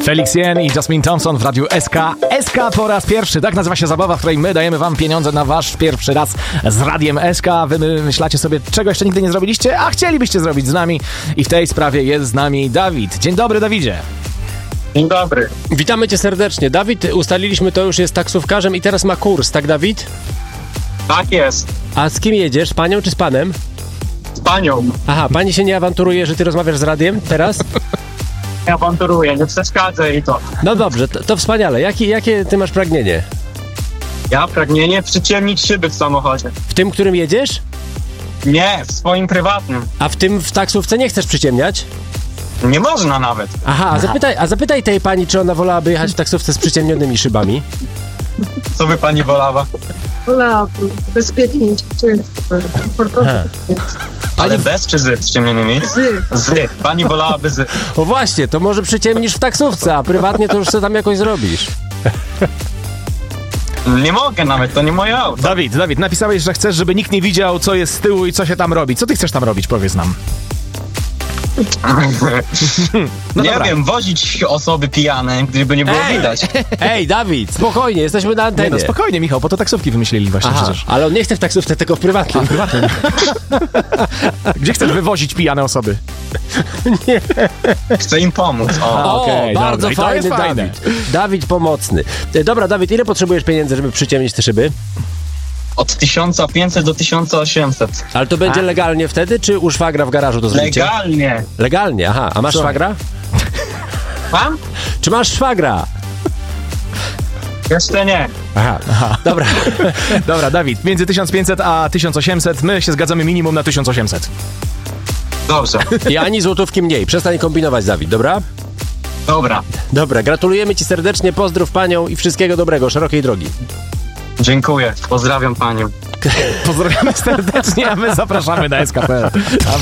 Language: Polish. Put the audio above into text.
Felix Jen i Jasmine Thompson w radiu SK. SK po raz pierwszy. Tak nazywa się zabawa, w której my dajemy wam pieniądze na wasz pierwszy raz z radiem SK. Wy myślacie sobie, czego jeszcze nigdy nie zrobiliście, a chcielibyście zrobić z nami. I w tej sprawie jest z nami Dawid. Dzień dobry, Dawidzie. Dzień dobry. Witamy cię serdecznie. Dawid, ustaliliśmy, to już jest taksówkarzem i teraz ma kurs, tak Dawid? Tak jest. A z kim jedziesz? Z panią czy z panem? Z panią. Aha, pani się nie awanturuje, że ty rozmawiasz z radiem teraz? Nie awanturuję, nie przeszkadzę i to. No dobrze, to wspaniale. Jakie ty masz pragnienie? Ja pragnienie przyciemnić szyby w samochodzie. W tym, którym jedziesz? Nie, w swoim prywatnym. A w taksówce nie chcesz przyciemniać? Nie można nawet. Aha, a zapytaj tej pani, czy ona wolałaby jechać w taksówce z przyciemnionymi szybami? Co by pani wolała? Wolałabym bezpieczniej, komfortowo. Ale bez czy z przyciemnionymi? Z. Pani wolałaby z. O właśnie, to może przyciemnisz w taksówce, a prywatnie to już co tam jakoś zrobisz. Nie mogę nawet, to nie moje auto. Dawid, napisałeś, że chcesz, żeby nikt nie widział, co jest z tyłu i co się tam robi. Co ty chcesz tam robić? Powiedz nam. No nie dobra. wiem, wozić osoby pijane, gdyby nie było widać. Ej, Dawid, spokojnie, jesteśmy na antenie. Nie, no spokojnie, Michał, po to taksówki wymyślili właśnie. Aha, Przecież. ale on nie chce w taksówce, tylko w prywatnym. Gdzie chcesz wywozić pijane osoby? Chcę im pomóc. O, Okej, bardzo dobra. I to fajny jest fajne. Dawid. Dawid pomocny. Dobra, Dawid, ile potrzebujesz pieniędzy, żeby przyciemnić te szyby? Od 1500 do 1800. Ale to będzie legalnie wtedy, czy u szwagra w garażu to zrobicie? Legalnie. Legalnie, aha. A masz Słuchaj. szwagra? Pan? Czy masz szwagra? Jeszcze nie. Aha. Dobra. Dobra, Dawid, między 1500 a 1800 my się zgadzamy minimum na 1800. Dobrze. I ani złotówki mniej. Przestań kombinować, Dawid, dobra? Dobra. Dobra, gratulujemy ci serdecznie, pozdrów panią i wszystkiego dobrego, szerokiej drogi. Dziękuję. Pozdrawiam panią. Pozdrawiamy serdecznie, a my zapraszamy na SKP.